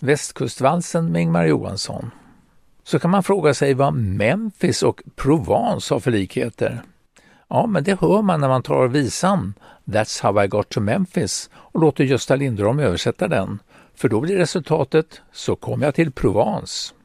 Västkustvalsen med Ingmar Johansson. Så kan man fråga sig vad Memphis och Provence har för likheter. Ja, men det hör man när man tar visan That's how I got to Memphis och låter Gösta Lindrom översätta den. För då blir resultatet Så kom jag till Provence.